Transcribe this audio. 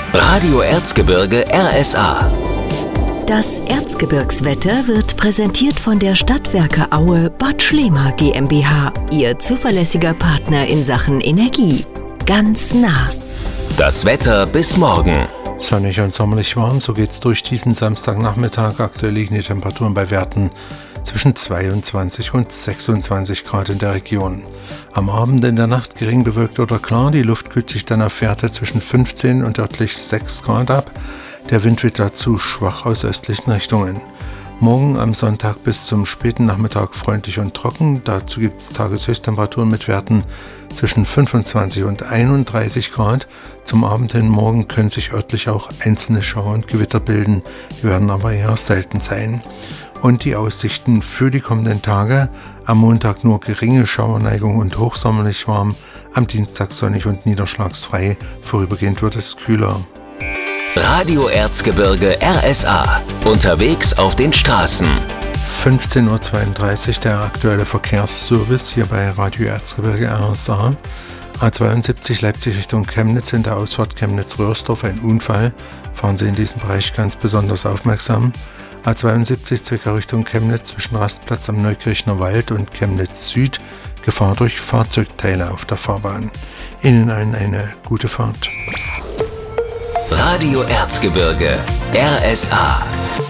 Radio Erzgebirge RSA. Das Erzgebirgswetter wird präsentiert von der Stadtwerke Aue Bad Schlema GmbH, Ihr zuverlässiger Partner in Sachen Energie. Ganz nah. Das Wetter bis morgen. Sonnig und sommerlich warm, so geht's durch diesen Samstagnachmittag. Aktuell liegen die Temperaturen bei Werten zwischen 22 und 26 Grad in der Region. Am Abend in der Nacht gering bewölkt oder klar, die Luft kühlt sich dann auf Werte zwischen 15 und örtlich 6 Grad ab. Der Wind wird dazu schwach aus östlichen Richtungen. Morgen am Sonntag bis zum späten Nachmittag freundlich und trocken. Dazu gibt es Tageshöchsttemperaturen mit Werten zwischen 25 und 31 Grad. Zum Abend hin morgen können sich örtlich auch einzelne Schauer und Gewitter bilden. Die werden aber eher selten sein. Und die Aussichten für die kommenden Tage: am Montag nur geringe Schauerneigung und hochsommerlich warm, am Dienstag sonnig und niederschlagsfrei, vorübergehend wird es kühler. Radio Erzgebirge RSA. Unterwegs auf den Straßen. 15.32 Uhr der aktuelle Verkehrsservice hier bei Radio Erzgebirge RSA. A72 Leipzig Richtung Chemnitz, in der Ausfahrt Chemnitz-Röhrsdorf ein Unfall. Fahren Sie in diesem Bereich ganz besonders aufmerksam. A72 Zwickau Richtung Chemnitz zwischen Rastplatz am Neukirchner Wald und Chemnitz Süd. Gefahr durch Fahrzeugteile auf der Fahrbahn. Ihnen allen eine gute Fahrt. Radio Erzgebirge RSA.